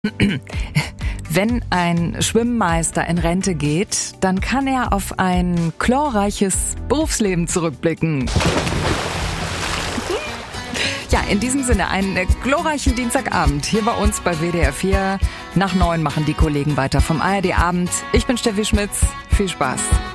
Wenn ein Schwimmmeister in Rente geht, dann kann er auf ein glorreiches Berufsleben zurückblicken. Ja, in diesem Sinne, einen glorreichen Dienstagabend hier bei uns bei WDR 4. Nach 9 machen die Kollegen weiter vom ARD Abend. Ich bin Steffi Schmitz. Viel Spaß.